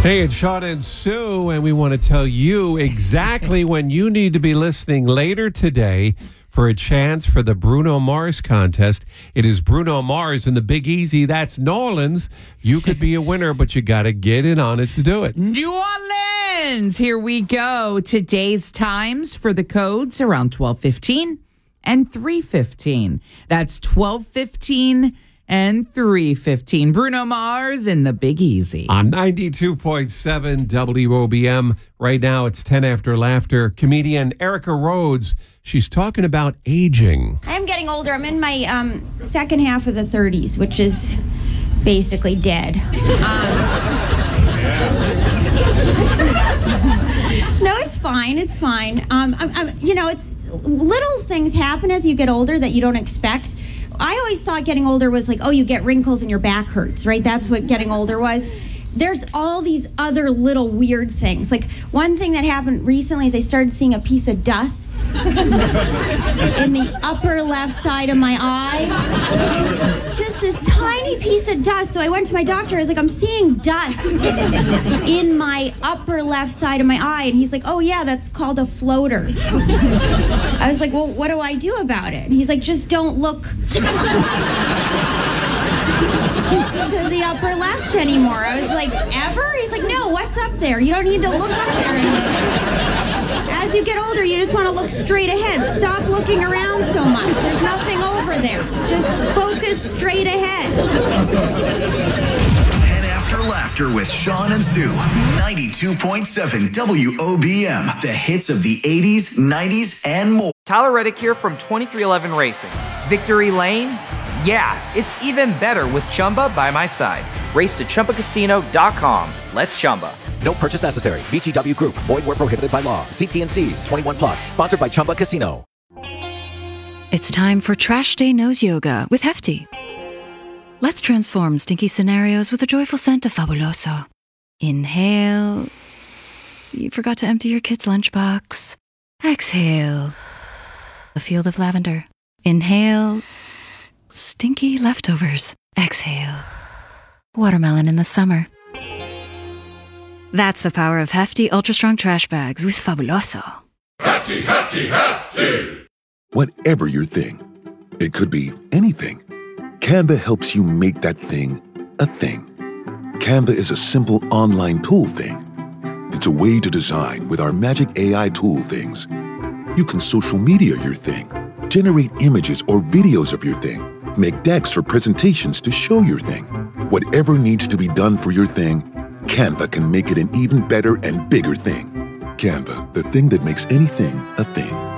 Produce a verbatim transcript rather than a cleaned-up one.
Hey, it's Sean and Sue, and we want to tell you exactly when you need to be listening later today for a chance for the Bruno Mars contest. It is Bruno Mars and the Big Easy. That's New Orleans. You could be a winner, but you got to get in on it to do it. New Orleans. Here we go. Today's times for the codes around twelve fifteen and three fifteen. That's twelve fifteen and three fifteen. Bruno Mars and the Big Easy. On ninety-two point seven W O B M. Right now, it's ten after laughter. Comedian Erica Rhodes. She's talking about aging. I'm getting older. I'm in my um, second half of the thirties, which is basically dead. Um, no, it's fine. It's fine. Um, I'm, I'm, you know, it's little things happen as you get older that you don't expect. I always thought getting older was like, oh, you get wrinkles and your back hurts, right? That's what getting older was. There's all these other little weird things. Like, one thing that happened recently is I started seeing a piece of dust in the upper left side of my eye. Just this tiny piece of dust. So I went to my doctor. I was like, I'm seeing dust in my upper left side of my eye. And he's like, oh, yeah, that's called a floater. I was like, well, what do I do about it? And he's like, just don't look to the upper left anymore. I was like, ever? He's like, no, what's up there? You don't need to look up there anymore. As you get older, you just want to look straight ahead. Stop looking around so much. There's nothing over there. Just focus straight ahead. ten after laughter with Sean and Sue. ninety-two point seven W O B M. The hits of the eighties, nineties, and more. Tyler Reddick here from twenty-three eleven Racing. Victory Lane? Yeah, it's even better with Chumba by my side. Race to Chumba Casino dot com. Let's Chumba. No purchase necessary. V G W Group. Void where prohibited by law. See T and C's. twenty-one plus. Sponsored by Chumba Casino. It's time for Trash Day Nose Yoga with Hefty. Let's transform stinky scenarios with a joyful scent of Fabuloso. Inhale. You forgot to empty your kid's lunchbox. Exhale. A field of lavender. Inhale. Stinky leftovers. Exhale. Watermelon in the summer. That's the power of Hefty Ultra Strong Trash Bags with Fabuloso. Hefty, hefty, hefty! Whatever your thing, it could be anything. Canva helps you make that thing a thing. Canva is a simple online tool thing. It's a way to design with our magic A I tool things. You can social media your thing, generate images or videos of your thing, make decks for presentations to show your thing. Whatever needs to be done for your thing, Canva can make it an even better and bigger thing. Canva, the thing that makes anything a thing.